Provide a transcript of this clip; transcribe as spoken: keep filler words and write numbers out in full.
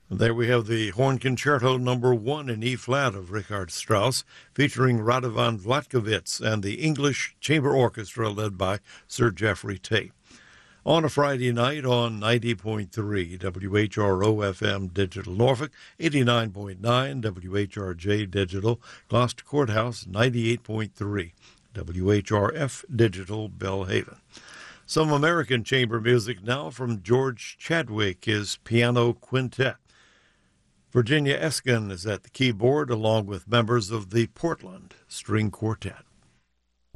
There we have the Horn Concerto number one in E-flat of Richard Strauss, featuring Radovan Vlatkovits and the English Chamber Orchestra led by Sir Geoffrey Tate. On a Friday night on ninety point three W H R O F M Digital Norfolk, eighty-nine point nine W H R J Digital Gloucester Courthouse, ninety-eight point three W H R F Digital Belhaven. Some American chamber music now from George Chadwick, his piano quintet. Virginia Eskin is at the keyboard along with members of the Portland String Quartet.